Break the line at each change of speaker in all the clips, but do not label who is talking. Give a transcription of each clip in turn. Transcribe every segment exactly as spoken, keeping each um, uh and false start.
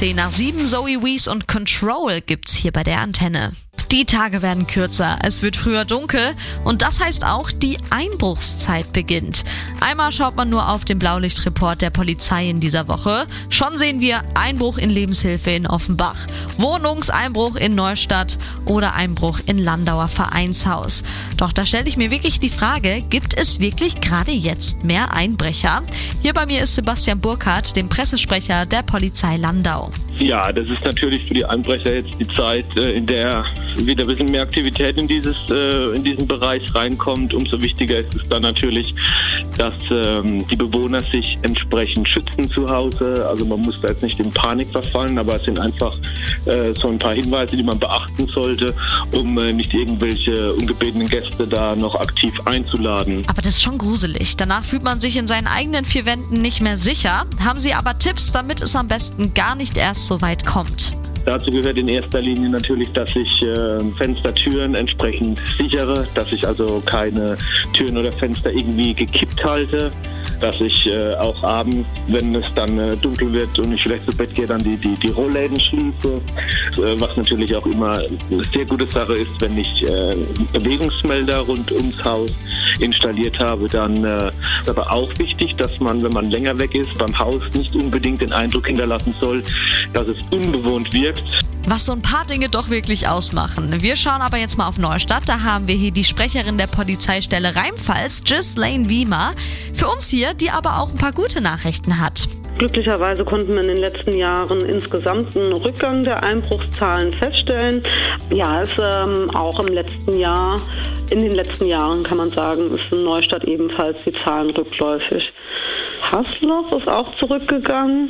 zehn nach sieben, Zoe Wees und Control gibt's hier bei der Antenne. Die Tage werden kürzer, es wird früher dunkel und das heißt auch, die Einbruchszeit beginnt. Einmal schaut man nur auf den Blaulichtreport der Polizei in dieser Woche. Schon sehen wir Einbruch in Lebenshilfe in Offenbach, Wohnungseinbruch in Neustadt oder Einbruch in Landauer Vereinshaus. Doch da stelle ich mir wirklich die Frage, gibt es wirklich gerade jetzt mehr Einbrecher? Hier bei mir ist Sebastian Burkhardt, dem Pressesprecher der Polizei Landau.
Ja, das ist natürlich für die Einbrecher jetzt die Zeit, in der wieder ein bisschen mehr Aktivität in dieses in diesen Bereich reinkommt. Umso wichtiger ist es dann natürlich, dass ähm, die Bewohner sich entsprechend schützen zu Hause. Also man muss da jetzt nicht in Panik verfallen, aber es sind einfach äh, so ein paar Hinweise, die man beachten sollte, um äh, nicht irgendwelche ungebetenen Gäste da noch aktiv einzuladen.
Aber das ist schon gruselig. Danach fühlt man sich in seinen eigenen vier Wänden nicht mehr sicher. Haben Sie aber Tipps, damit es am besten gar nicht erst so weit kommt?
Dazu gehört in erster Linie natürlich, dass ich äh, Fenster, Türen entsprechend sichere, dass ich also keine Türen oder Fenster irgendwie gekippt halte, dass ich äh, auch abends, wenn es dann äh, dunkel wird und ich vielleicht zu Bett gehe, dann die, die, die Rollläden schließe, äh, was natürlich auch immer eine sehr gute Sache ist, wenn ich äh, Bewegungsmelder rund ums Haus installiert habe, dann äh, ist aber auch wichtig, dass man, wenn man länger weg ist, beim Haus nicht unbedingt den Eindruck hinterlassen soll, dass es unbewohnt wirkt.
Was so ein paar Dinge doch wirklich ausmachen. Wir schauen aber jetzt mal auf Neustadt. Da haben wir hier die Sprecherin der Polizeistelle Rheinpfalz, Ghislaine Wiemer, für uns hier, die aber auch ein paar gute Nachrichten hat.
Glücklicherweise konnten wir in den letzten Jahren insgesamt einen Rückgang der Einbruchszahlen feststellen. Ja, es ähm, auch im letzten Jahr, in den letzten Jahren kann man sagen, ist in Neustadt ebenfalls die Zahlen rückläufig. Haßloch ist auch zurückgegangen.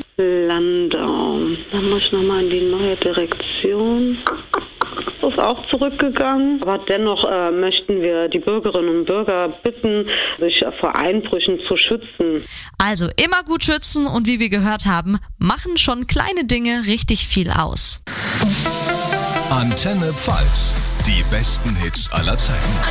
Landau, dann muss ich nochmal in die neue Direktion. Ist auch zurückgegangen. Aber dennoch äh, möchten wir die Bürgerinnen und Bürger bitten, sich vor Einbrüchen zu schützen.
Also immer gut schützen und wie wir gehört haben, machen schon kleine Dinge richtig viel aus.
Antenne Pfalz, die besten Hits aller Zeiten.